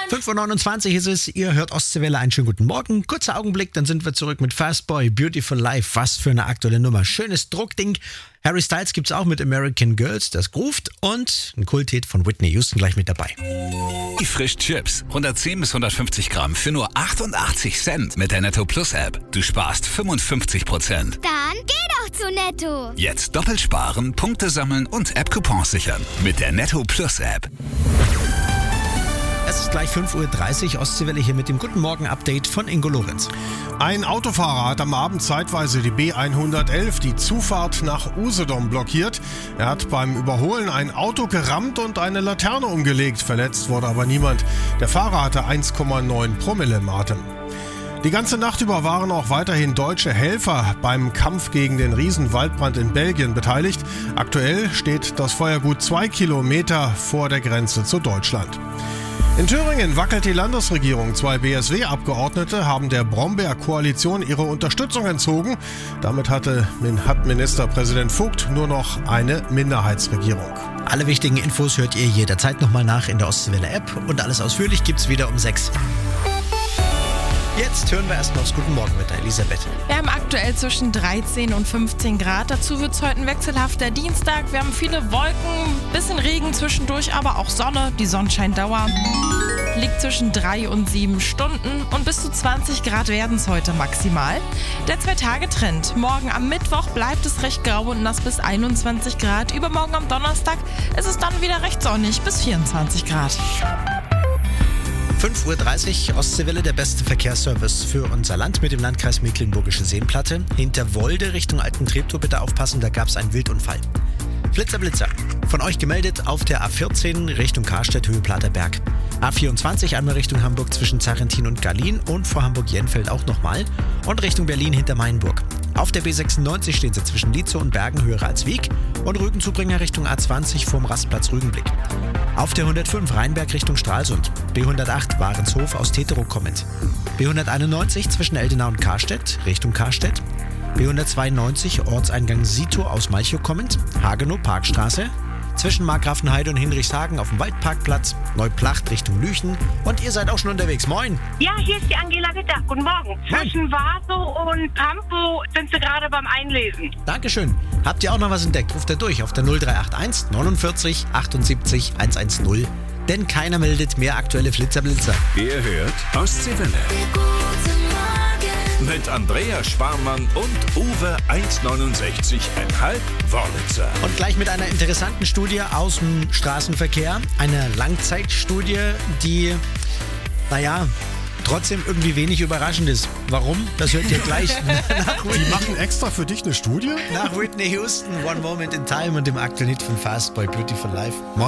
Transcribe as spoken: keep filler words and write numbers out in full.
fünf Uhr neunundzwanzig ist es, ihr hört Ostseewelle, einen schönen guten Morgen. Kurzer Augenblick, dann sind wir zurück mit Fastboy, Beautiful Life. Was für eine aktuelle Nummer. Schönes Druckding. Harry Styles gibt's auch mit American Girls, das groovt. Und ein Kulthit von Whitney Houston gleich mit dabei. Die Frischchips, hundertzehn bis hundertfünfzig Gramm für nur achtundachtzig Cent mit der Netto Plus App. Du sparst fünfundfünfzig Prozent. Dann geh doch zu Netto. Jetzt doppelt sparen, Punkte sammeln und App-Coupons sichern mit der Netto Plus App. Es ist gleich fünf Uhr dreißig, Ostseewelle hier mit dem Guten Morgen-Update von Ingo Lorenz. Ein Autofahrer hat am Abend zeitweise die B hundertelf, die Zufahrt nach Usedom, blockiert. Er hat beim Überholen ein Auto gerammt und eine Laterne umgelegt. Verletzt wurde aber niemand. Der Fahrer hatte eins Komma neun Promille im Atem. Die ganze Nacht über waren auch weiterhin deutsche Helfer beim Kampf gegen den Riesenwaldbrand in Belgien beteiligt. Aktuell steht das Feuer gut zwei Kilometer vor der Grenze zu Deutschland. In Thüringen wackelt die Landesregierung. Zwei B S W-Abgeordnete haben der Brombeer-Koalition ihre Unterstützung entzogen. Damit hatte, hat Ministerpräsident Vogt nur noch eine Minderheitsregierung. Alle wichtigen Infos hört ihr jederzeit nochmal nach in der Ostseewelle-App und alles ausführlich gibt's wieder um sechs. Jetzt hören wir erstmal aufs Guten Morgenwetter, Elisabeth. Wir haben aktuell zwischen dreizehn und fünfzehn Grad. Dazu wird es heute ein wechselhafter Dienstag. Wir haben viele Wolken, bisschen Regen zwischendurch, aber auch Sonne. Die Sonnenscheindauer liegt zwischen drei und sieben Stunden und bis zu zwanzig Grad werden es heute maximal. Der Zwei-Tage-Trend. Morgen am Mittwoch bleibt es recht grau und nass bis einundzwanzig Grad. Übermorgen am Donnerstag ist es dann wieder recht sonnig bis vierundzwanzig Grad. fünf Uhr dreißig, Ostseewelle, der beste Verkehrsservice für unser Land mit dem Landkreis Mecklenburgische Seenplatte. Hinter Wolde Richtung Alten Treptow bitte aufpassen, da gab es einen Wildunfall. Blitzer, Blitzer. Von euch gemeldet auf der A vierzehn Richtung Karstedt, Höhe Platerberg. A vierundzwanzig einmal Richtung Hamburg zwischen Zarrentin und Garlin und vor Hamburg-Jenfeld auch nochmal. Und Richtung Berlin hinter Mainburg. Auf der B sechsundneunzig stehen sie zwischen Lietzow und Bergen, höher als Wieg. Und Rügenzubringer Richtung A zwanzig vorm Rastplatz Rügenblick. Auf der hundertfünf Rheinberg Richtung Stralsund. B hundertacht Warenshof aus Teterow kommend. B hunderteinundneunzig zwischen Eldenau und Karstedt Richtung Karstedt. B hundertzweiundneunzig Ortseingang Sito aus Malchow kommend. Hagenow Parkstraße. Zwischen Markgrafenheide und Hinrichshagen auf dem Waldparkplatz. Neuplacht Richtung Lüchen. Und ihr seid auch schon unterwegs. Moin! Ja, hier ist die Angela Witter. Guten Morgen. Zwischen Vaso und Pampo sind sie gerade beim Einlesen. Dankeschön. Habt ihr auch noch was entdeckt? Ruft ihr durch auf der null drei acht eins neunundvierzig achtundsiebzig hundertzehn. Denn keiner meldet mehr aktuelle Flitzerblitzer. Ihr hört Ostseewelle. Mit Andrea Sparmann und Uwe eins neunundsechzig Komma fünf Wörlitzer. Und gleich mit einer interessanten Studie aus dem Straßenverkehr. Eine Langzeitstudie, die, naja, trotzdem irgendwie wenig überraschend ist. Warum? Das hört ihr gleich nach Die Whitney, machen extra für dich eine Studie? nach Whitney Houston, One Moment in Time und dem aktuellen Hit von Fastboy, Beautiful Life.